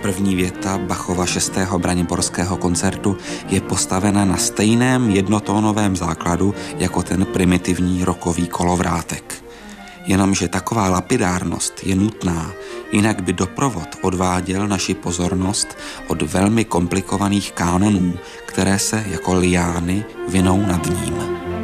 První věta Bachova 6. braniborského koncertu je postavena na stejném jednotónovém základu jako ten primitivní rockový kolovrátek. Jenomže taková lapidárnost je nutná, jinak by doprovod odváděl naši pozornost od velmi komplikovaných kánonů, které se jako liány vinou nad ním.